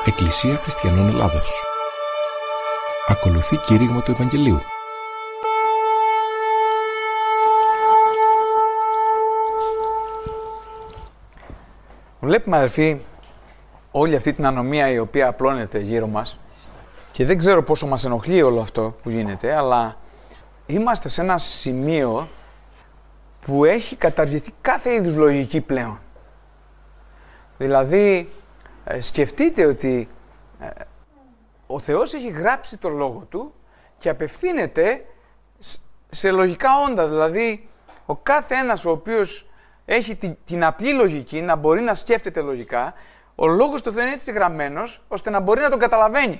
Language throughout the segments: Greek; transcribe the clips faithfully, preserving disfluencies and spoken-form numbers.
Εκκλησία Χριστιανών Ελλάδος. Ακολουθεί κήρυγμα του Ευαγγελίου. Βλέπουμε, αδελφοί, όλη αυτή την ανομία η οποία απλώνεται γύρω μας και δεν ξέρω πόσο μας ενοχλεί όλο αυτό που γίνεται, αλλά είμαστε σε ένα σημείο που έχει καταργηθεί κάθε είδους λογική πλέον. Δηλαδή, σκεφτείτε ότι ο Θεός έχει γράψει το λόγο Του και απευθύνεται σε λογικά όντα. Δηλαδή, ο κάθε ένας ο οποίος έχει την, την απλή λογική, να μπορεί να σκέφτεται λογικά, ο λόγος του Θεού είναι έτσι γραμμένος, ώστε να μπορεί να τον καταλαβαίνει.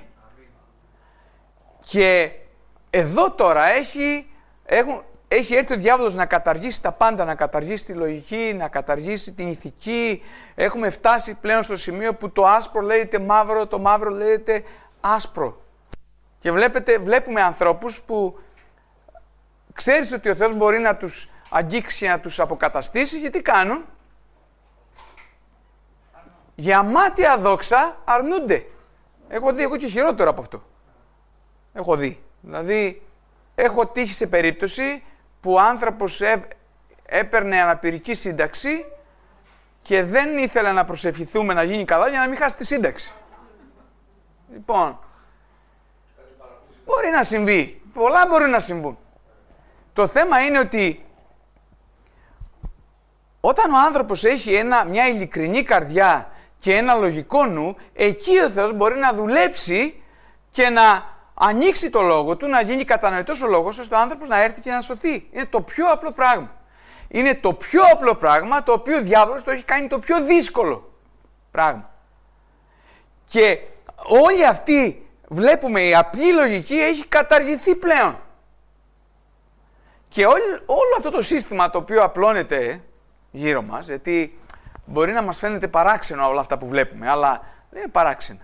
Και εδώ τώρα έχει, έχουν, έχει έρθει ο διάβολος να καταργήσει τα πάντα, να καταργήσει τη λογική, να καταργήσει την ηθική. Έχουμε φτάσει πλέον στο σημείο που το άσπρο λέγεται μαύρο, το μαύρο λέγεται άσπρο. Και βλέπετε, βλέπουμε ανθρώπους που ξέρεις ότι ο Θεός μπορεί να τους αγγίξει και να τους αποκαταστήσει, γιατί κάνουν? Για μάτια δόξα αρνούνται. Έχω δει εγώ και χειρότερο από αυτό. Έχω δει. Δηλαδή, έχω τύχει σε περίπτωση που ο άνθρωπος έ, έπαιρνε αναπηρική σύνταξη και δεν ήθελε να προσευχηθούμε να γίνει καλά για να μην χάσει τη σύνταξη. Λοιπόν, μπορεί να συμβεί. Πολλά μπορεί να συμβούν. Το θέμα είναι ότι όταν ο άνθρωπος έχει ένα, μια ειλικρινή καρδιά και ένα λογικό νου, εκεί ο Θεός μπορεί να δουλέψει και να ανοίξει το λόγο Του, να γίνει κατανοητός ο λόγος, ώστε ο άνθρωπος να έρθει και να σωθεί. Είναι το πιο απλό πράγμα. Είναι το πιο απλό πράγμα, το οποίο ο διάβολος το έχει κάνει το πιο δύσκολο πράγμα. Και όλη αυτή, βλέπουμε, η απλή λογική έχει καταργηθεί πλέον. Και όλο, όλο αυτό το σύστημα το οποίο απλώνεται γύρω μας, γιατί μπορεί να μας φαίνεται παράξενο όλα αυτά που βλέπουμε, αλλά δεν είναι παράξενα.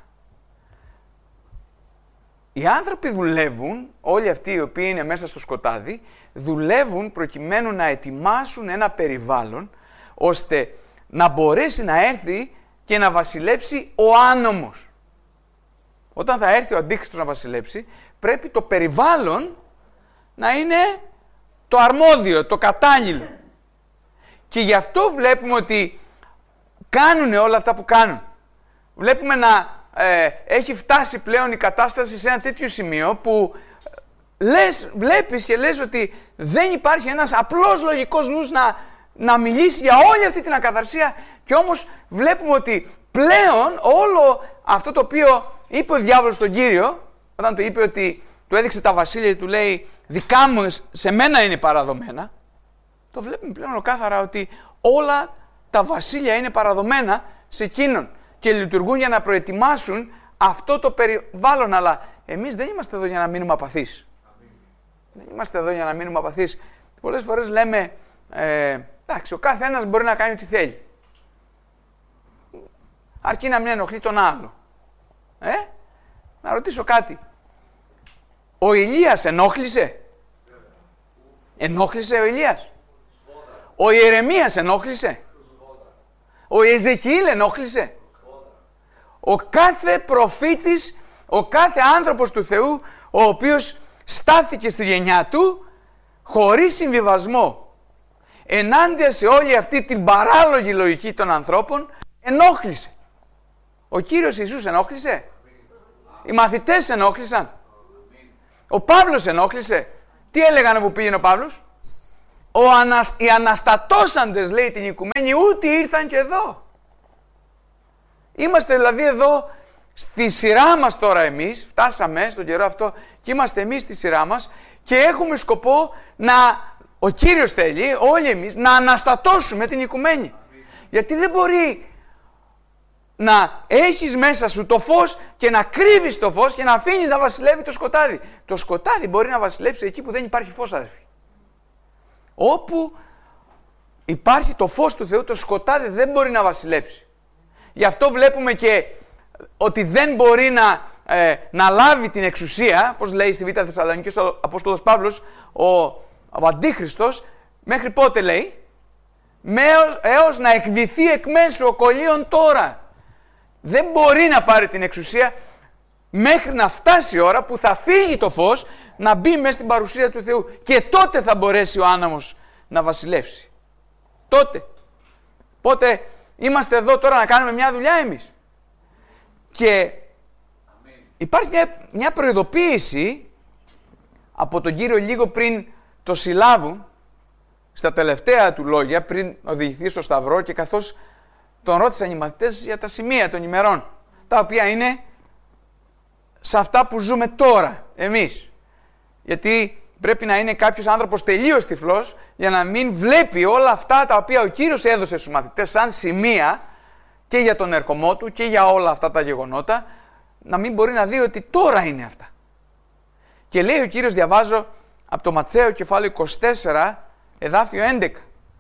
Οι άνθρωποι δουλεύουν, όλοι αυτοί οι οποίοι είναι μέσα στο σκοτάδι, δουλεύουν προκειμένου να ετοιμάσουν ένα περιβάλλον, ώστε να μπορέσει να έρθει και να βασιλεύσει ο άνομος. Όταν θα έρθει ο Αντίχριστος να βασιλέψει, πρέπει το περιβάλλον να είναι το αρμόδιο, το κατάλληλο. Και γι' αυτό βλέπουμε ότι κάνουν όλα αυτά που κάνουν. Βλέπουμε να ε, έχει φτάσει πλέον η κατάσταση σε ένα τέτοιο σημείο που λες, βλέπεις και λες ότι δεν υπάρχει ένας απλός λογικός νους να, να μιλήσει για όλη αυτή την ακαθαρσία, και όμως βλέπουμε ότι πλέον όλο αυτό το οποίο είπε ο διάβολος στον Κύριο, όταν του είπε ότι του έδειξε τα βασίλεια και του λέει δικά μου σε μένα είναι παραδομένα, το βλέπουμε πλέον ολοκάθαρα ότι όλα τα βασίλεια είναι παραδομένα σε εκείνον και λειτουργούν για να προετοιμάσουν αυτό το περιβάλλον. Αλλά εμείς δεν είμαστε εδώ για να μείνουμε απαθείς. Δεν είμαστε εδώ για να μείνουμε απαθείς. Πολλές φορές λέμε, ε, εντάξει, ο κάθε ένας μπορεί να κάνει ό,τι θέλει. Αρκεί να μην ενοχλεί τον άλλο. Ε, να ρωτήσω κάτι. Ο Ηλίας ενόχλησε? Ενόχλησε ο Ηλίας? Ο Ιερεμίας ενόχλησε? Ο Εζεκιήλ ενόχλησε? Ο κάθε προφήτης, ο κάθε άνθρωπος του Θεού, ο οποίος στάθηκε στη γενιά του χωρίς συμβιβασμό ενάντια σε όλη αυτή την παράλογη λογική των ανθρώπων, ενόχλησε. Ο Κύριος Ιησούς ενόχλησε? Οι μαθητές ενόχλησαν? Ο Παύλος ενόχλησε? Τι έλεγαν όπου πήγαινε ο Παύλος? Ο ανασ... Οι αναστατώσαντες, λέει, την οικουμένη ούτε ήρθαν και εδώ. Είμαστε δηλαδή εδώ στη σειρά μας τώρα εμείς, φτάσαμε στον καιρό αυτό και είμαστε εμείς στη σειρά μας και έχουμε σκοπό να, ο Κύριος θέλει, όλοι εμείς, να αναστατώσουμε την οικουμένη. Γιατί δεν μπορεί να έχεις μέσα σου το φως και να κρύβεις το φως και να αφήνεις να βασιλεύει το σκοτάδι. Το σκοτάδι μπορεί να βασιλέψει εκεί που δεν υπάρχει φως, αδερφοί. Όπου υπάρχει το φως του Θεού, το σκοτάδι δεν μπορεί να βασιλέψει. Γι' αυτό βλέπουμε και ότι δεν μπορεί να, ε, να λάβει την εξουσία, όπως λέει στη Β' Θεσσαλονίκη ο Απόστολος Παύλος, ο, ο Αντίχριστος, μέχρι πότε λέει? Έως, έως να εκβηθεί εκ μέσου ο κολλίων τώρα δεν μπορεί να πάρει την εξουσία μέχρι να φτάσει η ώρα που θα φύγει το φως, να μπει μέσα στην παρουσία του Θεού. Και τότε θα μπορέσει ο άναμος να βασιλεύσει. Τότε. Πότε είμαστε εδώ τώρα να κάνουμε μια δουλειά εμείς. Και υπάρχει μια, μια προειδοποίηση από τον Κύριο λίγο πριν το συλλάβουν, στα τελευταία του λόγια, πριν οδηγηθεί στο Σταυρό, και καθώς τον ρώτησαν οι μαθητές για τα σημεία των ημερών, τα οποία είναι σε αυτά που ζούμε τώρα εμείς. Γιατί πρέπει να είναι κάποιος άνθρωπος τελείως τυφλός για να μην βλέπει όλα αυτά τα οποία ο Κύριος έδωσε στους μαθητές σαν σημεία και για τον ερχομό του και για όλα αυτά τα γεγονότα, να μην μπορεί να δει ότι τώρα είναι αυτά. Και λέει ο Κύριος, διαβάζω από το Ματθαίο κεφάλαιο είκοσι τέσσερα, εδάφιο έντεκα.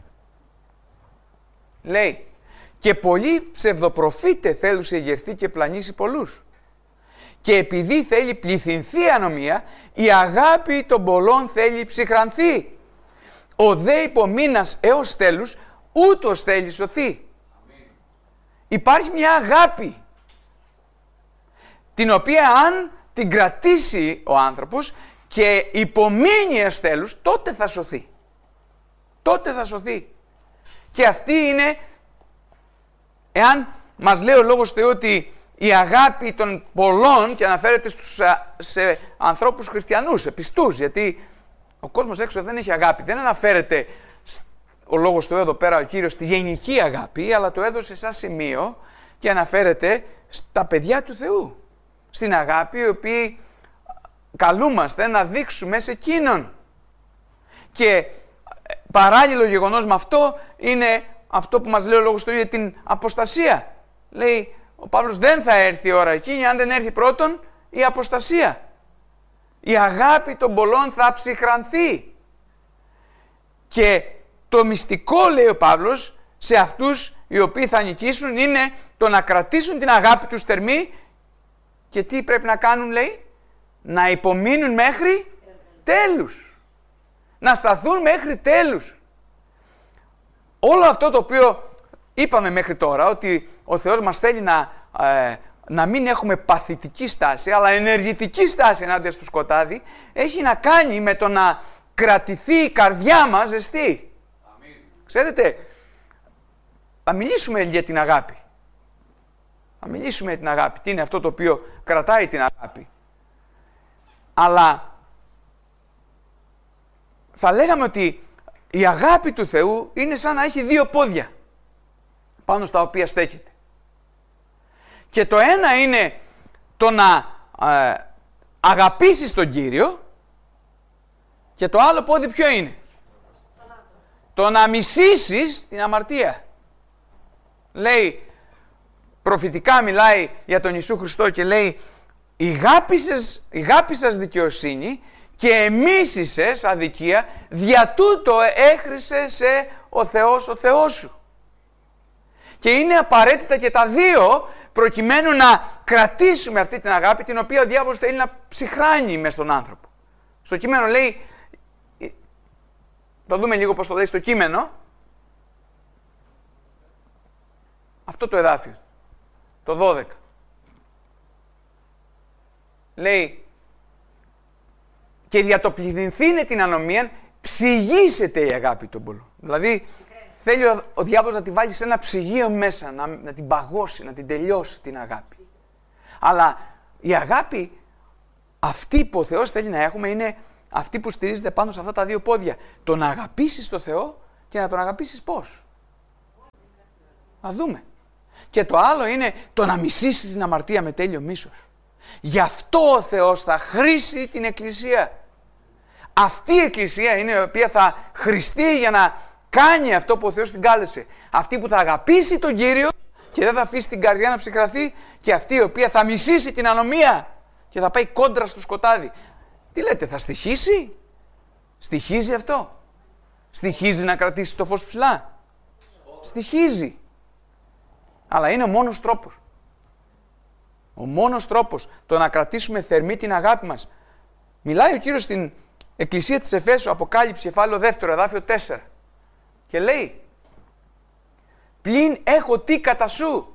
Λέει, και πολλοί ψευδοπροφήτε θέλουν εγερθεί και πλανήσει πολλούς. Και επειδή θέλει πληθυνθεί ανομία, η αγάπη των πολλών θέλει ψυχρανθεί. Ο δε υπομείνας έως τέλους, ούτως θέλει σωθεί. Αμήν. Υπάρχει μια αγάπη, την οποία αν την κρατήσει ο άνθρωπος και υπομείνει έως τέλους, τότε θα σωθεί. Τότε θα σωθεί. Και αυτή είναι, εάν μας λέει ο Λόγος Θεού ότι η αγάπη των πολλών, και αναφέρεται στους, σε ανθρώπους χριστιανούς, σε πιστούς, γιατί ο κόσμος έξω δεν έχει αγάπη. Δεν αναφέρεται ο Λόγος Θεού εδώ πέρα ο Κύριος στη γενική αγάπη, αλλά το έδωσε σαν σημείο και αναφέρεται στα παιδιά του Θεού. Στην αγάπη η οποία καλούμαστε να δείξουμε σε εκείνον. Και παράλληλο γεγονός με αυτό είναι αυτό που μας λέει ο Λόγος Θεού για την αποστασία. Λέει ο Παύλος, δεν θα έρθει η ώρα εκείνη αν δεν έρθει πρώτον η αποστασία. Η αγάπη των πολλών θα ψυχρανθεί. Και το μυστικό, λέει ο Παύλος, σε αυτούς οι οποίοι θα νικήσουν είναι το να κρατήσουν την αγάπη τους θερμή. Και τι πρέπει να κάνουν, λέει? Να υπομείνουν μέχρι τέλους. Να σταθούν μέχρι τέλους. Όλο αυτό το οποίο είπαμε μέχρι τώρα, ότι ο Θεός μας θέλει να, ε, να μην έχουμε παθητική στάση, αλλά ενεργητική στάση ενάντια στο σκοτάδι, έχει να κάνει με το να κρατηθεί η καρδιά μας ζεστή. Αμήν. Ξέρετε, θα μιλήσουμε για την αγάπη. Θα μιλήσουμε για την αγάπη. Τι είναι αυτό το οποίο κρατάει την αγάπη. Αλλά θα λέγαμε ότι η αγάπη του Θεού είναι σαν να έχει δύο πόδια πάνω στα οποία στέκεται. Και το ένα είναι το να ε, αγαπήσεις τον Κύριο, και το άλλο πόδι ποιο είναι? Το να μισήσεις την αμαρτία. Λέει, προφητικά μιλάει για τον Ιησού Χριστό και λέει, η γάπη σας δικαιοσύνη και εμίσησες αδικία, δια τούτο έχρισε σε ο Θεός ο Θεός σου. Και είναι απαραίτητα και τα δύο προκειμένου να κρατήσουμε αυτή την αγάπη, την οποία ο διάβολος θέλει να ψυχράνει μες στον άνθρωπο. Στο κείμενο λέει, το δούμε λίγο πώς το λέει στο κείμενο, αυτό το εδάφιο, το δώδεκα. Λέει, και δια το πληθυνθήνε την ανομία, ψυγίσεται η αγάπη των πολλών. Δηλαδή, θέλει ο, ο διάβολος να τη βάλει σε ένα ψυγείο μέσα, να, να την παγώσει, να την τελειώσει την αγάπη. Αλλά η αγάπη αυτή που ο Θεός θέλει να έχουμε είναι αυτή που στηρίζεται πάνω σε αυτά τα δύο πόδια. Το να αγαπήσεις τον Θεό και να τον αγαπήσεις πώς? Να δούμε. Και το άλλο είναι το να μισήσεις την αμαρτία με τέλειο μίσος. Γι' αυτό ο Θεός θα χρήσει την Εκκλησία. Αυτή η Εκκλησία είναι η οποία θα χρηστεί για να κάνει αυτό που ο Θεός την κάλεσε. Αυτή που θα αγαπήσει τον Κύριο και δεν θα αφήσει την καρδιά να ψυχραθεί, και αυτή η οποία θα μισήσει την ανομία και θα πάει κόντρα στο σκοτάδι. Τι λέτε, θα στοιχήσει? Στοιχίζει αυτό? Στοιχίζει να κρατήσει το φως ψηλά? Στοιχίζει. Αλλά είναι ο μόνος τρόπος. Ο μόνος τρόπος το να κρατήσουμε θερμή την αγάπη μας. Μιλάει ο Κύριος στην Εκκλησία της Εφέσου, Αποκάλυψη, κεφάλαιο δεύτερο, εδάφιο τέσσερα. Και λέει, πλην έχω τι κατά σου,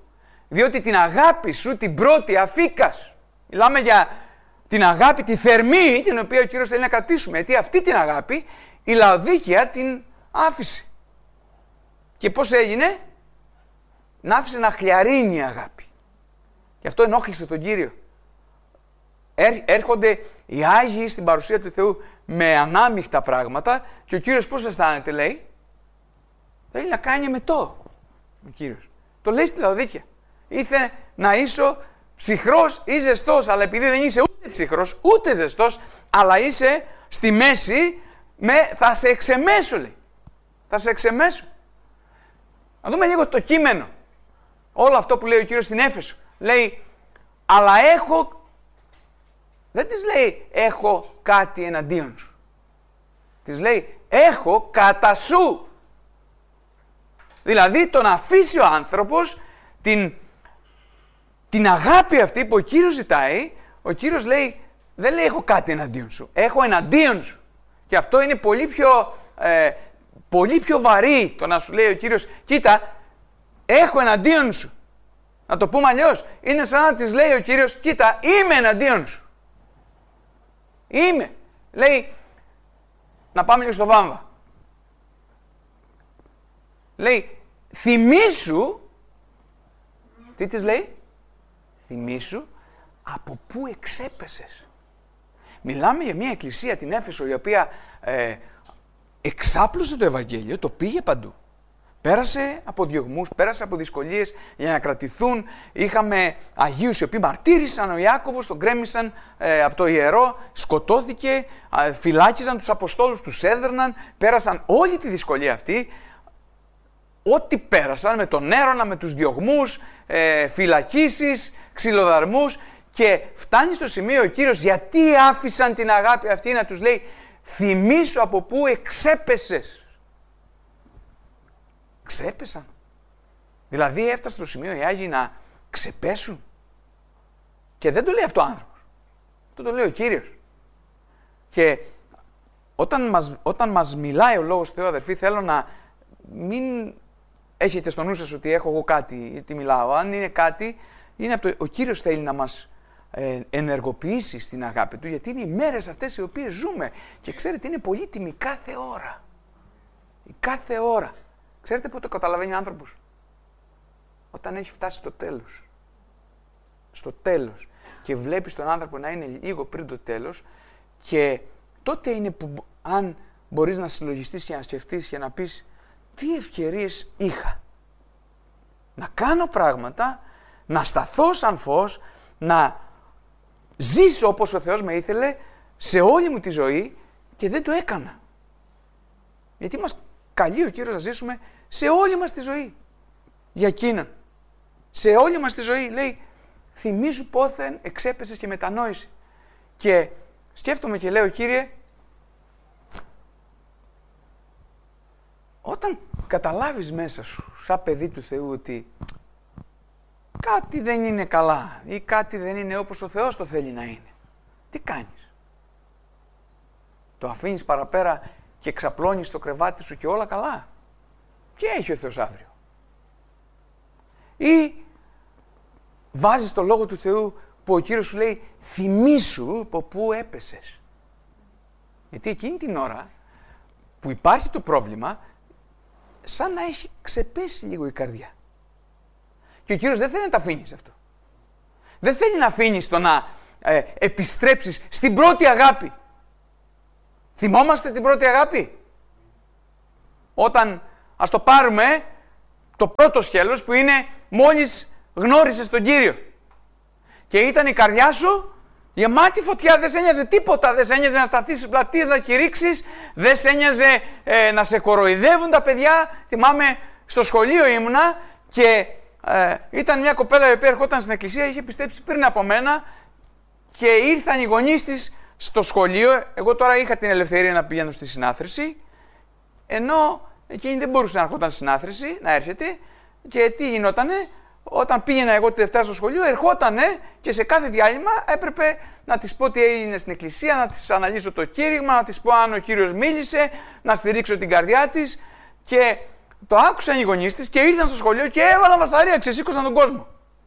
Διότι την αγάπη σου την πρώτη αφήκας. Μιλάμε για την αγάπη, τη θερμή, την οποία ο Κύριος θέλει να κρατήσουμε. Γιατί αυτή την αγάπη η Λαοδίκεια την άφησε. Και πώς έγινε? Να άφησε να χλιαρίνει η αγάπη. Γι' αυτό ενόχλησε τον Κύριο. Έρχονται οι Άγιοι στην παρουσία του Θεού με ανάμειχτα πράγματα και ο Κύριος πώς αισθάνεται, λέει? Θέλει να κάνει εμετό ο Κύριος. Το λέει στη Λαοδίκεια. Ήθε να είσαι ψυχρός ή ζεστός, αλλά επειδή δεν είσαι ούτε ψυχρός ούτε ζεστός, αλλά είσαι στη μέση, με, θα σε εξεμέσω, λέει. Θα σε εξεμέσω. Να δούμε λίγο το κείμενο. Όλο αυτό που λέει ο Κύριος στην Έφεσο. Λέει, αλλά έχω, δεν της λέει έχω κάτι εναντίον σου. Της λέει έχω κατά σου. Δηλαδή τον αφήσει ο άνθρωπος την, την αγάπη αυτή που ο Κύριος ζητάει. Ο Κύριος λέει, δεν λέει έχω κάτι εναντίον σου, έχω εναντίον σου. Και αυτό είναι πολύ πιο, ε, πολύ πιο βαρύ το να σου λέει ο Κύριος, κοίτα, έχω εναντίον σου. Να το πούμε αλλιώς, είναι σαν να της λέει ο Κύριος, κοίτα, είμαι εναντίον σου. Είμαι. Λέει, να πάμε λίγο στο Βάμβα. Λέει, θυμήσου, τι της λέει? Θυμήσου από πού εξέπεσες. Μιλάμε για μια εκκλησία, την Έφεσο, η οποία ε, εξάπλωσε το Ευαγγέλιο, το πήγε παντού. Πέρασε από διωγμούς, πέρασε από δυσκολίες για να κρατηθούν. Είχαμε Αγίους οι οποίοι μαρτύρησαν, ο Ιάκωβος τον κρέμισαν ε, από το ιερό, σκοτώθηκε, ε, φυλάκιζαν τους Αποστόλους, τους έδερναν, πέρασαν όλη τη δυσκολία αυτή. Ό,τι πέρασαν με τον έρωνα, με τους διωγμούς, ε, φυλακίσεις, ξυλοδαρμούς, και φτάνει στο σημείο ο Κύριος, γιατί άφησαν την αγάπη αυτή, να τους λέει, θυμήσου από πού εξέπεσες. Ξέπεσαν. Δηλαδή έφτασε στο σημείο οι Άγιοι να ξεπέσουν. Και δεν το λέει αυτό ο άνθρωπος. Αυτό το λέει ο Κύριος. Και όταν μας, όταν μας μιλάει ο Λόγος Θεού, αδερφοί, θέλω να μην έχετε στο νου σας ότι έχω εγώ κάτι, γιατί μιλάω. Αν είναι κάτι, είναι από το, ο Κύριος θέλει να μας ε, ενεργοποιήσει στην αγάπη Του, γιατί είναι οι μέρες αυτές οι οποίες ζούμε. Και ξέρετε, είναι πολύτιμη κάθε ώρα. Η κάθε ώρα. Ξέρετε πού το καταλαβαίνει ο άνθρωπος? Όταν έχει φτάσει στο τέλος. Στο τέλος. Και βλέπεις τον άνθρωπο να είναι λίγο πριν το τέλος, και τότε είναι που, αν μπορείς να συλλογιστείς και να σκεφτείς και να πεις, τι ευκαιρίες είχα να κάνω πράγματα, να σταθώ σαν φως, να ζήσω όπως ο Θεός με ήθελε σε όλη μου τη ζωή, και δεν το έκανα. Γιατί μας καλεί ο Κύριος να ζήσουμε σε όλη μας τη ζωή για Εκείνον. Σε όλη μας τη ζωή, λέει, θυμήσου πόθεν εξέπεσες και μετανόησε. Και σκέφτομαι και λέω, Κύριε, όταν καταλάβεις μέσα σου, σαν παιδί του Θεού, ότι κάτι δεν είναι καλά ή κάτι δεν είναι όπως ο Θεός το θέλει να είναι, τι κάνεις? Το αφήνεις παραπέρα και ξαπλώνεις το κρεβάτι σου και όλα καλά? Και έχει ο Θεός αύριο. Ή βάζεις το Λόγο του Θεού που ο Κύριος σου λέει, θυμήσου από πού έπεσες. Γιατί εκείνη την ώρα που υπάρχει το πρόβλημα, σαν να έχει ξεπέσει λίγο η καρδιά. Και ο Κύριος δεν θέλει να τα αφήνεις αυτό. Δεν θέλει να αφήνεις το να ε, επιστρέψεις στην πρώτη αγάπη. Θυμόμαστε την πρώτη αγάπη? Όταν, ας το πάρουμε, το πρώτο σκέλος που είναι μόλις γνώρισες τον Κύριο. Και ήταν η καρδιά σου γεμάτη φωτιά, δεν σε ένοιαζε τίποτα, δεν σε ένοιαζε να σταθείς στις πλατείες να κηρύξεις, δεν σε ένοιαζε ε, να σε κοροϊδεύουν τα παιδιά. Θυμάμαι στο σχολείο ήμουνα και ε, ήταν μια κοπέλα η οποία ερχόταν στην εκκλησία, είχε πιστέψει πριν από μένα, και ήρθαν οι γονείς της στο σχολείο. Εγώ τώρα είχα την ελευθερία να πηγαίνω στη συνάθρηση, ενώ εκείνη δεν μπορούσε να έρχονταν στη συνάθρηση, να έρχεται. Και τι γινότανε? Όταν πήγαινα εγώ τη Δευτέρα στο σχολείο, ερχότανε και σε κάθε διάλειμμα έπρεπε να της πω τι έγινε στην εκκλησία, να της αναλύσω το κήρυγμα, να της πω αν ο Κύριος μίλησε, να στηρίξω την καρδιά της. Και το άκουσαν οι γονείς της και ήρθαν στο σχολείο και έβαλαν βασαρία, ξεσήκωσαν τον κόσμο.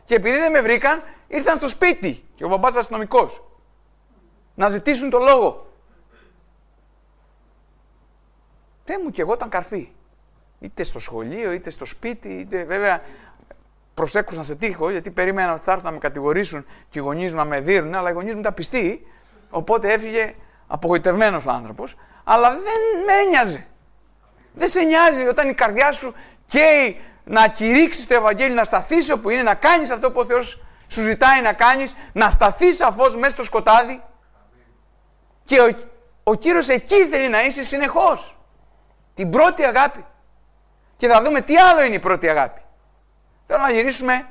Και επειδή δεν με βρήκαν, ήρθαν στο σπίτι και ο μπαμπάς αστυνομικός να ζητήσουν το λόγο. Δεν μου κι εγώ ήταν καρφί. Είτε στο σχολείο, είτε στο σπίτι, είτε βέβαια προσέκρουσαν σε τείχο, γιατί περίμεναν ότι θα έρθουν να με κατηγορήσουν και οι γονείς μου να με δίνουν, αλλά οι γονείς μου ήταν πιστοί, οπότε έφυγε απογοητευμένος ο άνθρωπος, αλλά δεν με ένοιαζε. Δεν σε νοιάζει όταν η καρδιά σου καίει να κηρύξεις το Ευαγγέλιο, να σταθείς όπου είναι, να κάνεις αυτό που ο Θεός σου ζητάει να κάνεις, να σταθείς σαφώς μέσα στο σκοτάδι. Και ο, ο Κύριος εκεί θέλει να είσαι συνεχώς. Την πρώτη αγάπη. Και θα δούμε τι άλλο είναι η πρώτη αγάπη. Θέλω να γυρίσουμε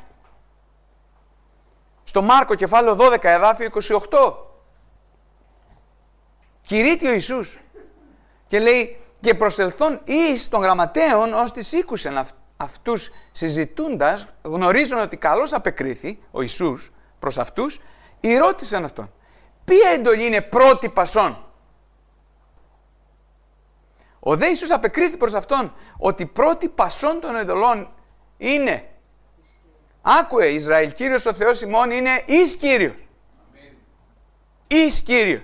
στο Μάρκο κεφάλαιο δώδεκα, εδάφιο είκοσι οκτώ. Κηρύττει ο Ιησούς και λέει και προσελθόν εις των γραμματέων ως τις ήκουσεν αυ, αυτούς συζητούντας, γνωρίζουν ότι καλώς απεκρίθη ο Ιησούς προς αυτούς, ρώτησαν αυτόν, ποια εντολή είναι πρώτη πασών? Ο δε Ιησούς απεκρίθη προς αυτόν ότι πρώτη πασών των εντολών είναι, άκουε Ισραήλ, Κύριος ο Θεός ημών είναι εις Κύριος. Εις Κύριος.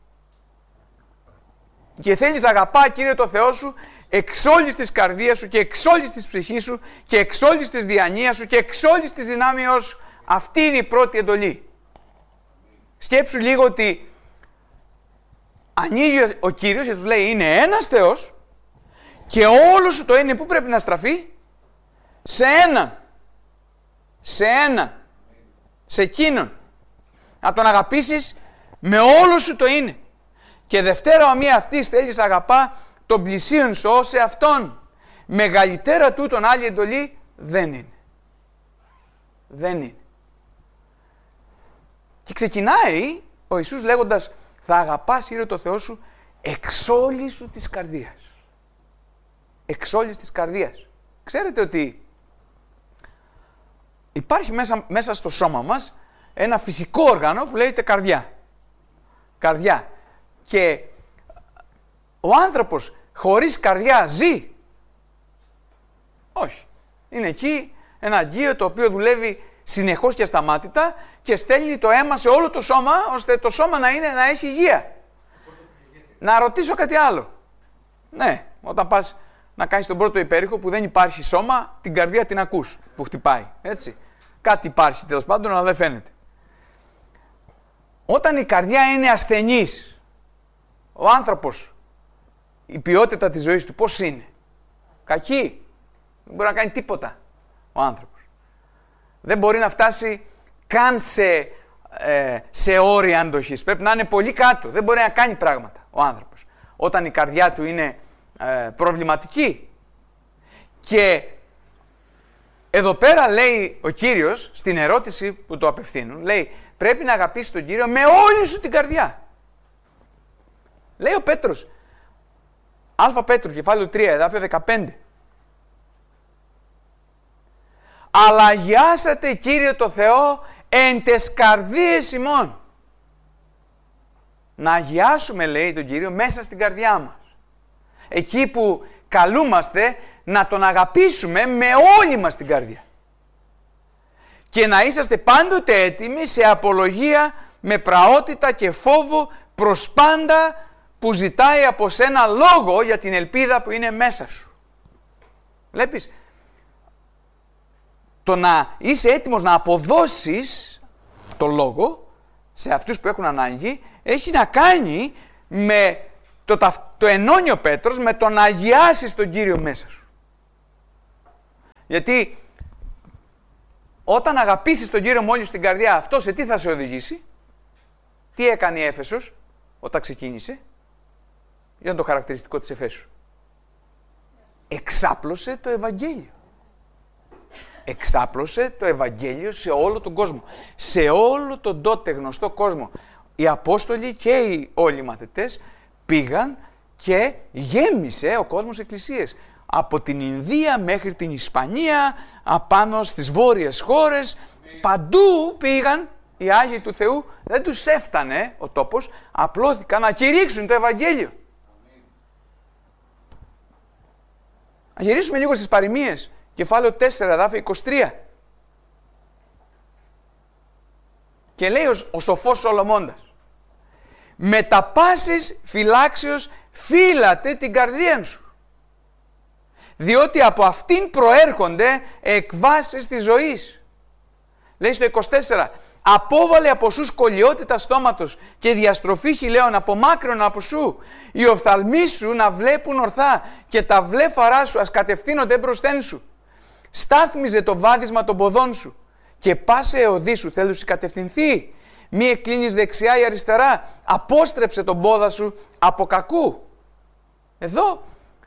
Και θέλεις αγαπά Κύριε το Θεό σου εξ όλης της καρδίας σου και εξ όλης της ψυχής σου και εξ όλης της διανοίας σου και εξ όλης της δυνάμεως σου. Αυτή είναι η πρώτη εντολή. Σκέψου λίγο ότι ανοίγει ο Κύριος και τους λέει είναι ένας Θεός και όλο σου το είναι που πρέπει να στραφεί σε έναν. Σε έναν. Σε εκείνον. Να τον αγαπήσεις με όλο σου το είναι. Και δευτέρα ομοία αυτής θέλεις αγαπά τον πλησίον σου ως εαυτόν. Μεγαλύτερα τούτον άλλη εντολή δεν είναι. Δεν είναι. Και ξεκινάει ο Ιησούς λέγοντας θα αγαπάς Κύριε το Θεό σου εξ όλης σου της καρδίας. Εξ όλης της καρδίας. Ξέρετε ότι υπάρχει μέσα, μέσα στο σώμα μας ένα φυσικό όργανο που λέγεται καρδιά. Καρδιά. Και ο άνθρωπος χωρίς καρδιά ζει? Όχι. Είναι εκεί ένα αγγείο το οποίο δουλεύει συνεχώς και ασταμάτητα και στέλνει το αίμα σε όλο το σώμα ώστε το σώμα να, είναι, να έχει υγεία. Να ρωτήσω κάτι άλλο. Ναι, όταν πας να κάνεις τον πρώτο υπέρηχο που δεν υπάρχει σώμα, την καρδιά την ακούς που χτυπάει. Έτσι. Κάτι υπάρχει τέλος πάντων αλλά δεν φαίνεται. Όταν η καρδιά είναι ασθενής, ο άνθρωπος, η ποιότητα της ζωής του πώς είναι? Κακή. Δεν μπορεί να κάνει τίποτα ο άνθρωπος. Δεν μπορεί να φτάσει καν σε, ε, σε όρια αντοχής. Πρέπει να είναι πολύ κάτω. Δεν μπορεί να κάνει πράγματα ο άνθρωπος. Όταν η καρδιά του είναι ε, προβληματική. Και εδώ πέρα λέει ο Κύριος, στην ερώτηση που το απευθύνουν, λέει πρέπει να αγαπήσεις τον Κύριο με όλη σου την καρδιά. Λέει ο Πέτρος, Α Πέτρου, κεφάλαιο τρία, εδάφιο δεκαπέντε. Αλλά αγιάσατε Κύριε το Θεό εν τες καρδίες ημών. Να αγιάσουμε, λέει τον Κύριο, μέσα στην καρδιά μας. Εκεί που καλούμαστε να τον αγαπήσουμε με όλη μας την καρδιά. Και να είσαστε πάντοτε έτοιμοι σε απολογία με πραότητα και φόβο προς πάντα που ζητάει από σένα λόγο για την ελπίδα που είναι μέσα σου. Βλέπεις, το να είσαι έτοιμος να αποδώσεις το λόγο σε αυτούς που έχουν ανάγκη έχει να κάνει με το, το ενώνει ο Πέτρος με το να αγιάσεις τον Κύριο μέσα σου. Γιατί όταν αγαπήσεις τον Κύριο μόλις στην καρδιά, αυτό σε τι θα σε οδηγήσει? Τι έκανε η Έφεσος όταν ξεκίνησε? Για το χαρακτηριστικό της Εφέσου. Εξάπλωσε το Ευαγγέλιο. Εξάπλωσε το Ευαγγέλιο σε όλο τον κόσμο. Σε όλο τον τότε γνωστό κόσμο. Οι Απόστολοι και οι όλοι οι μαθητές πήγαν και γέμισε ο κόσμος εκκλησίες. Από την Ινδία μέχρι την Ισπανία, απάνω στις βόρειες χώρες, παντού πήγαν οι Άγιοι του Θεού. Δεν τους έφτανε ο τόπος, απλώθηκαν να κηρύξουν το Ευαγγέλιο. Να γυρίσουμε λίγο στις παροιμίες, κεφάλαιο τέσσερα, εδάφιο είκοσι τρία. Και λέει ο, ο σοφός Σολομώντας, με τα πάσης φυλάξεως φύλατε την καρδία σου, διότι από αυτήν προέρχονται εκβάσεις της ζωής. Λέει στο είκοσι τέσσερα, απόβαλε από σου σκολιότητα στόματος και διαστροφή χειλαίων απομάκρυνα από σου. Οι οφθαλμοί σου να βλέπουν ορθά και τα βλέφαρά σου ας κατευθύνονται μπροστέν σου. Στάθμιζε το βάδισμα των ποδών σου και πάσε εωδή σου θέλουσι κατευθυνθεί. Μη εκκλίνεις δεξιά ή αριστερά, απόστρεψε τον πόδα σου από κακού. Εδώ,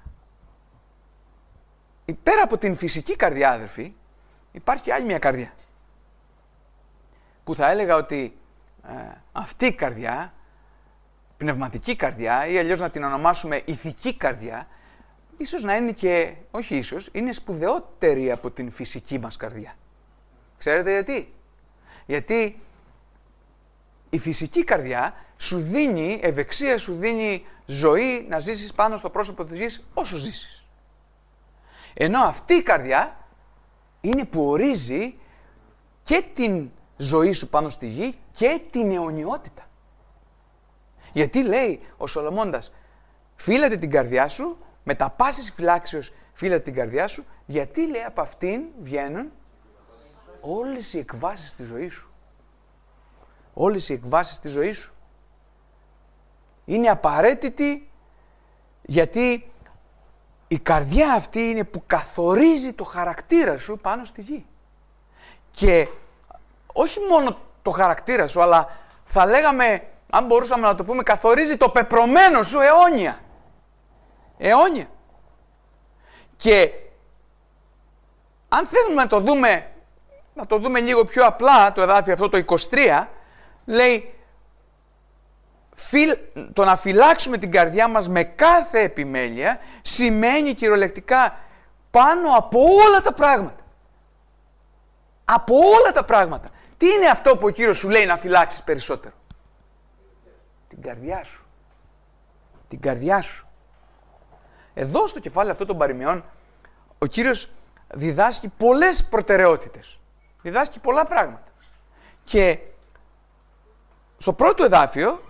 πέρα από την φυσική καρδιά, αδερφοί, υπάρχει άλλη μια καρδιά. Που θα έλεγα ότι ε, αυτή η καρδιά, πνευματική καρδιά ή αλλιώς να την ονομάσουμε ηθική καρδιά, ίσως να είναι και, όχι ίσως, είναι σπουδαιότερη από την φυσική μας καρδιά. Ξέρετε γιατί? Γιατί η φυσική καρδιά σου δίνει ευεξία, σου δίνει ζωή να ζήσεις πάνω στο πρόσωπο της γης όσο ζήσεις. Ενώ αυτή η καρδιά είναι που ορίζει και την ζωή σου πάνω στη γη και την αιωνιότητα. Γιατί λέει ο Σολομώντας, φύλατε την καρδιά σου, με τα πάσης φυλάξεως φύλατε την καρδιά σου, γιατί λέει από αυτήν βγαίνουν όλες οι εκβάσεις της ζωής σου. Όλες οι εκβάσεις της ζωής σου. Είναι απαραίτητη γιατί η καρδιά αυτή είναι που καθορίζει το χαρακτήρα σου πάνω στη γη. Και όχι μόνο το χαρακτήρα σου, αλλά θα λέγαμε, αν μπορούσαμε να το πούμε, καθορίζει το πεπρωμένο σου αιώνια. Αιώνια. Και αν θέλουμε να το δούμε, να το δούμε λίγο πιο απλά, το εδάφιο αυτό το είκοσι τρία, λέει, το να φυλάξουμε την καρδιά μας με κάθε επιμέλεια σημαίνει κυριολεκτικά πάνω από όλα τα πράγματα. Από όλα τα πράγματα. Τι είναι αυτό που ο Κύριος σου λέει να φυλάξεις περισσότερο? Την καρδιά σου. Την καρδιά σου. Εδώ στο κεφάλαιο αυτό των παροιμιών ο Κύριος διδάσκει πολλές προτεραιότητες. Διδάσκει πολλά πράγματα. Και στο πρώτο εδάφιο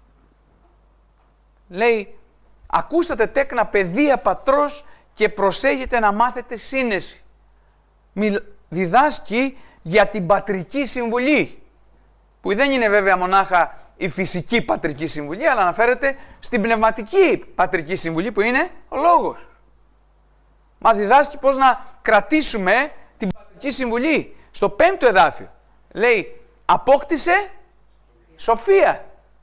λέει, ακούσατε τέκνα παιδεία πατρός και προσέχετε να μάθετε σύνεση. Διδάσκει για την πατρική συμβουλή, που δεν είναι βέβαια μονάχα η φυσική πατρική συμβουλή, αλλά αναφέρεται στην πνευματική πατρική συμβουλή που είναι ο λόγος. Μας διδάσκει πώς να κρατήσουμε την πατρική συμβουλή. Στο πέμπτο εδάφιο λέει, απόκτησε σοφία.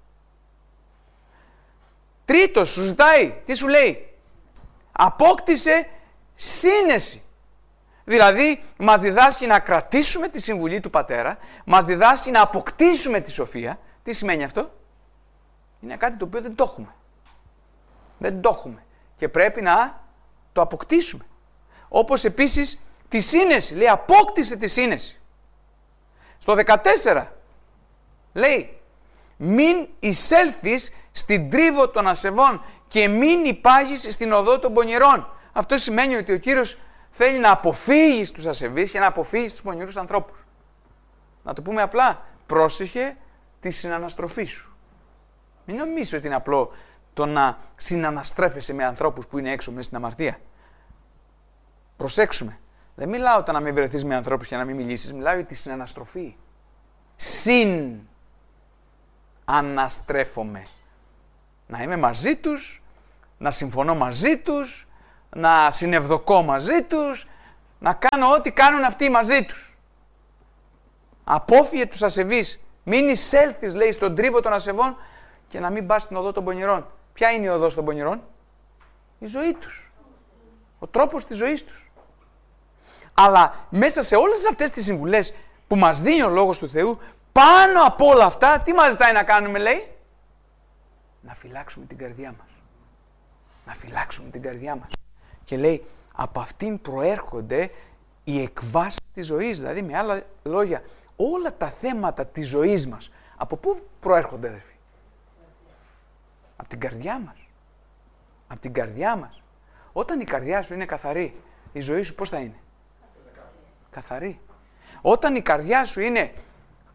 Τρίτος σου ζητάει, τι σου λέει? Απόκτησε σύνεση. Δηλαδή, μας διδάσκει να κρατήσουμε τη συμβουλή του πατέρα, μας διδάσκει να αποκτήσουμε τη σοφία. Τι σημαίνει αυτό? Είναι κάτι το οποίο δεν το έχουμε. Δεν το έχουμε. Και πρέπει να το αποκτήσουμε. Όπως επίσης τη σύνεση. Λέει, απόκτησε τη σύνεση. Στο δεκατέσσερα λέει, μην εισέλθεις στην τρίβο των ασεβών και μην υπάγεις στην οδό των πονηρών. Αυτό σημαίνει ότι ο Κύριος θέλει να αποφύγει τους ασεβείς και να αποφύγει τους πονηρούς ανθρώπους. Να το πούμε απλά, πρόσεχε τη συναναστροφή σου. Μην νομίζεις ότι είναι απλό το να συναναστρέφεσαι με ανθρώπους που είναι έξω μέσα στην αμαρτία. Προσέξουμε. Δεν μιλάω όταν να μην βρεθείς με ανθρώπους και να μην μιλήσεις, μιλάω για τη συναναστροφή. Συν αναστρέφομαι. Να είμαι μαζί τους, να συμφωνώ μαζί τους, να συνευδοκώ μαζί τους, να κάνω ό,τι κάνουν αυτοί μαζί τους. Απόφυγε τους ασεβείς. Μην εισέλθεις, λέει, στον τρίβο των ασεβών και να μην πας στην οδό των πονηρών. Ποια είναι η οδός των πονηρών? Η ζωή τους. Ο τρόπος της ζωής τους. Αλλά μέσα σε όλες αυτές τις συμβουλές που μας δίνει ο Λόγος του Θεού, πάνω από όλα αυτά, τι μας ζητάει να κάνουμε, λέει? Να φυλάξουμε την καρδιά μας. Να φυλάξουμε την καρδιά μας. Και λέει, από αυτήν προέρχονται οι εκβάσεις της ζωής. Δηλαδή, με άλλα λόγια, όλα τα θέματα της ζωής μας, από πού προέρχονται, αδερφοί? Από την καρδιά μας. Από την καρδιά μας. Όταν η καρδιά σου είναι καθαρή, η ζωή σου πώς θα είναι? Καθαρή. Όταν η καρδιά σου είναι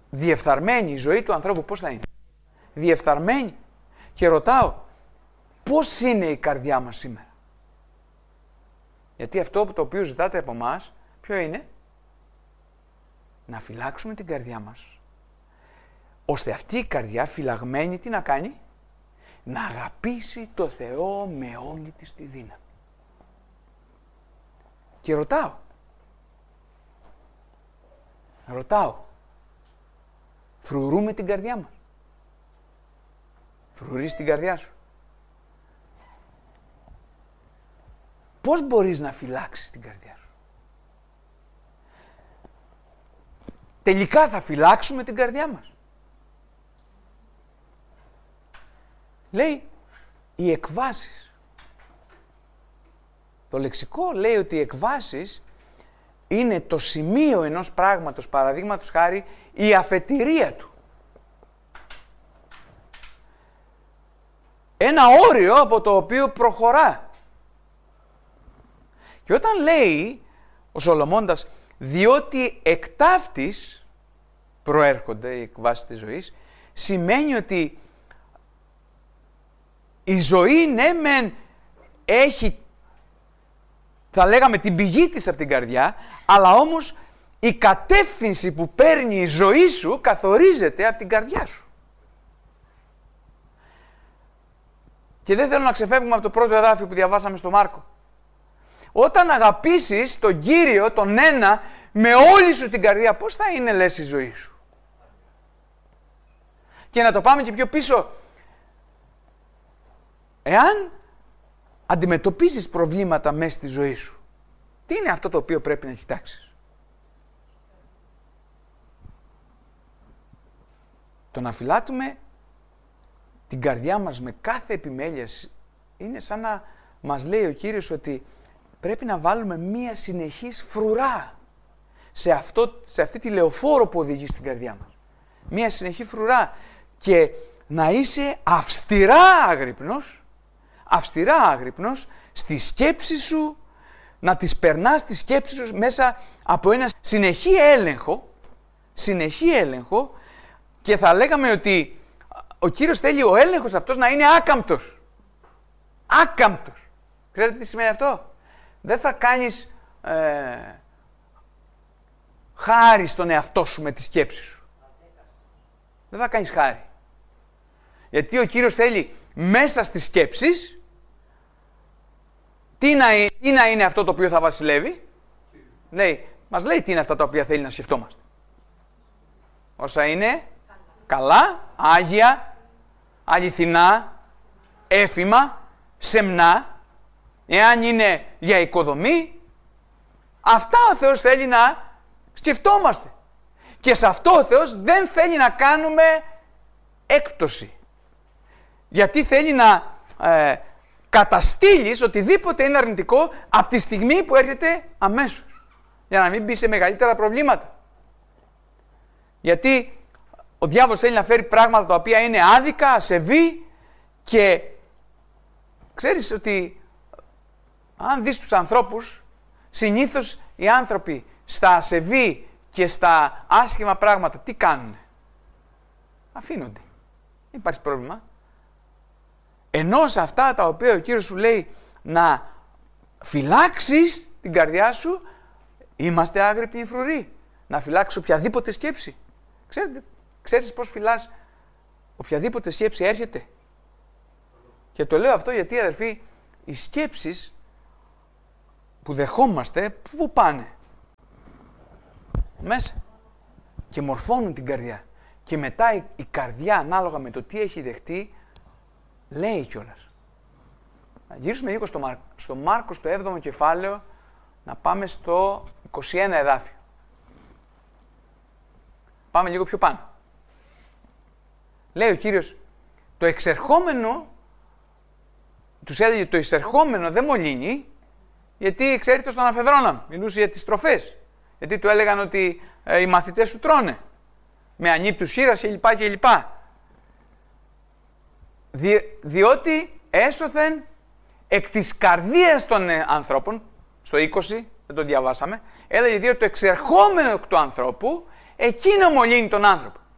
διεφθαρμένη η ζωή του ανθρώπου, πώς θα είναι? Διεφθαρμένη. Και ρωτάω, πώς είναι η καρδιά μας σήμερα? Γιατί αυτό το οποίο ζητάτε από εμάς, ποιο είναι? Να φυλάξουμε την καρδιά μας, ώστε αυτή η καρδιά φυλαγμένη τι να κάνει? Να αγαπήσει το Θεό με όλη της τη δύναμη. Και ρωτάω, ρωτάω, φρουρούμε την καρδιά μας? Φρουρείς την καρδιά σου? Πώς μπορείς να φυλάξεις την καρδιά σου? Τελικά θα φυλάξουμε την καρδιά μας? Λέει οι εκβάσεις. Το λεξικό λέει ότι οι εκβάσεις είναι το σημείο ενός πράγματος, παραδείγματος χάρη, η αφετηρία του. Ένα όριο από το οποίο προχωρά. Και όταν λέει ο Σολομώντας, διότι εκ ταύτης προέρχονται οι εκβάσεις της ζωής, σημαίνει ότι η ζωή, ναι μεν έχει, θα λέγαμε, την πηγή της από την καρδιά, αλλά όμως η κατεύθυνση που παίρνει η ζωή σου καθορίζεται από την καρδιά σου. Και δεν θέλω να ξεφεύγουμε από το πρώτο εδάφιο που διαβάσαμε στο Μάρκο. Όταν αγαπήσεις τον Κύριο, τον ένα, με όλη σου την καρδιά, πώς θα είναι, λες, η ζωή σου? Και να το πάμε και πιο πίσω. Εάν αντιμετωπίζεις προβλήματα μέσα στη ζωή σου, τι είναι αυτό το οποίο πρέπει να κοιτάξεις? Το να φυλάτουμε την καρδιά μας με κάθε επιμέλεια είναι σαν να μας λέει ο Κύριος ότι πρέπει να βάλουμε μία συνεχής φρουρά σε, αυτό, σε αυτή τη λεωφόρο που οδηγεί στην καρδιά μας. Μία συνεχή φρουρά και να είσαι αυστηρά άγρυπνος, αυστηρά άγρυπνος στη σκέψη σου, να τις περνάς τις σκέψεις σου μέσα από ένα συνεχή έλεγχο, συνεχή έλεγχο, και θα λέγαμε ότι ο Κύριος θέλει ο έλεγχος αυτός να είναι άκαμπτος. Άκαμπτος. Ξέρετε τι σημαίνει αυτό? Δεν θα κάνεις ε, χάρη στον εαυτό σου με τη σκέψη σου. Δεν θα κάνεις χάρη. Γιατί ο Κύριος θέλει μέσα στις σκέψεις τι να, τι να είναι αυτό το οποίο θα βασιλεύει. Λέει, μας λέει τι είναι αυτά τα οποία θέλει να σκεφτόμαστε. Όσα είναι καλά, άγια, αληθινά, έφημα, σεμνά, εάν είναι για οικοδομή, αυτά ο Θεός θέλει να σκεφτόμαστε. Και σε αυτό ο Θεός δεν θέλει να κάνουμε έκπτωση. Γιατί θέλει να ε, καταστήλεις οτιδήποτε είναι αρνητικό από τη στιγμή που έρχεται αμέσως. Για να μην μπει σε μεγαλύτερα προβλήματα. Γιατί ο διάβολος θέλει να φέρει πράγματα τα οποία είναι άδικα, ασεβή, και ξέρεις ότι αν δεις τους ανθρώπους, συνήθως οι άνθρωποι στα ασεβή και στα άσχημα πράγματα τι κάνουν? Αφήνονται. Δεν υπάρχει πρόβλημα. Ενώ σε αυτά τα οποία ο Κύριος σου λέει να φυλάξεις την καρδιά σου, είμαστε άγρυπνοι φρουροί. Να φυλάξεις οποιαδήποτε σκέψη. Ξέρετε, ξέρεις πώς φυλάς οποιαδήποτε σκέψη έρχεται? Και το λέω αυτό γιατί, αδερφοί, οι σκέψεις που δεχόμαστε, πού πάνε? Μέσα. Και μορφώνουν την καρδιά. Και μετά η, η καρδιά, ανάλογα με το τι έχει δεχτεί, λέει κιόλας. Να γυρίσουμε λίγο στο Μάρκο. Στο Μάρκο, στο έβδομο κεφάλαιο, να πάμε στο είκοσι ένα εδάφιο. Πάμε λίγο πιο πάνω. Λέει ο Κύριος, το εξερχόμενο, τους έλεγε το εισερχόμενο δεν μολύνει, γιατί ξέρετε στον Αφεδρόνα μιλούσε για τις τροφές. Γιατί του έλεγαν ότι ε, οι μαθητές σου τρώνε με ανύπτους χήρας κλπ. κλπ. Δι, διότι έσωθεν εκ της καρδίας των ε, ανθρώπων, στο είκοσι, δεν το διαβάσαμε, έλεγε διότι το εξερχόμενο εκ του ανθρώπου, εκείνο μολύνει τον άνθρωπο.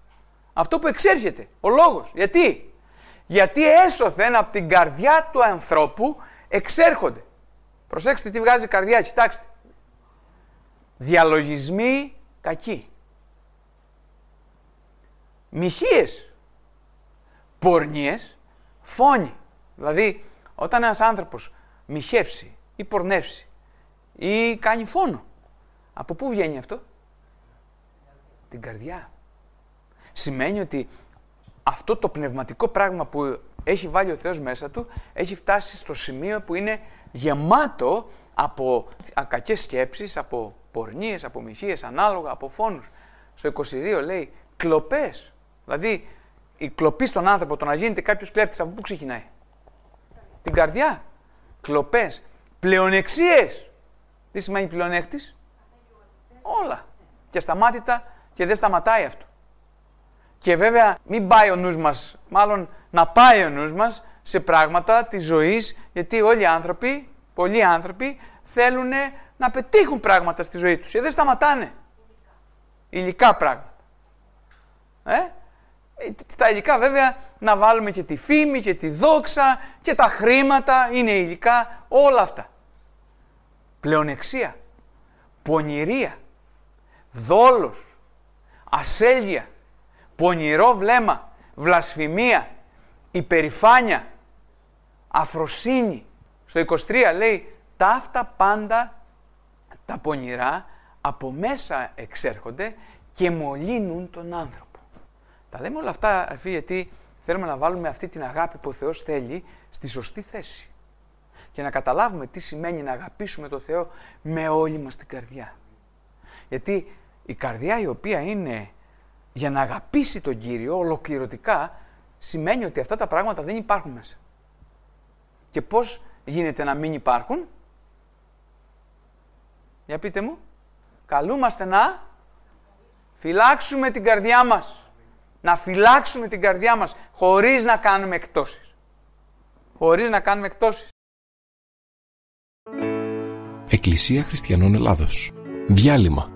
Αυτό που εξέρχεται, ο λόγος. Γιατί? Γιατί έσωθεν από την καρδιά του ανθρώπου εξέρχονται. Προσέξτε τι βγάζει η καρδιά, κοιτάξτε. Διαλογισμοί κακοί. Μοιχείες. Πορνίες. Φόνοι. Δηλαδή, όταν ένας άνθρωπος μοιχεύσει ή πορνεύσει ή κάνει φόνο, από πού βγαίνει αυτό? Την καρδιά. Σημαίνει ότι αυτό το πνευματικό πράγμα που έχει βάλει ο Θεός μέσα του έχει φτάσει στο σημείο που είναι γεμάτο από κακές σκέψεις, από πορνίες, από μοιχείες, ανάλογα, από φόνους. Στο είκοσι δύο λέει κλοπές. Δηλαδή η κλοπή στον άνθρωπο, το να γίνεται κάποιος κλέφτης, από πού ξεκινάει? Την καρδιά. Κλοπές. Πλεονεξίες. Τι σημαίνει πλεονέκτης? Όλα. Και σταμάτητα και δεν σταματάει αυτό. Και βέβαια μην πάει ο νους μας, μάλλον να πάει ο νους μας σε πράγματα της ζωής, γιατί όλοι οι άνθρωποι, πολλοί άνθρωποι θέλουν να πετύχουν πράγματα στη ζωή τους και δεν σταματάνε. Υλικά πράγματα. Ε? Τα υλικά βέβαια να βάλουμε και τη φήμη και τη δόξα και τα χρήματα, είναι υλικά όλα αυτά. Πλεονεξία, πονηρία, δόλος, ασέλγεια, πονηρό βλέμμα, βλασφημία, υπερηφάνεια, αφροσύνη. Στο είκοσι τρία λέει τα αυτά πάντα τα πονηρά από μέσα εξέρχονται και μολύνουν τον άνθρωπο. Τα λέμε όλα αυτά, αρφή, γιατί θέλουμε να βάλουμε αυτή την αγάπη που ο Θεός θέλει στη σωστή θέση. Και να καταλάβουμε τι σημαίνει να αγαπήσουμε τον Θεό με όλη μας την καρδιά. Γιατί η καρδιά η οποία είναι για να αγαπήσει τον Κύριο ολοκληρωτικά, σημαίνει ότι αυτά τα πράγματα δεν υπάρχουν μέσα. Και πώς γίνεται να μην υπάρχουν? Για πείτε μου. Καλούμαστε να φυλάξουμε την καρδιά μας. Να φυλάξουμε την καρδιά μας χωρίς να κάνουμε εκτόσεις. Χωρίς να κάνουμε εκτόσεις. Εκκλησία Χριστιανών Ελλάδος. Διάλειμμα.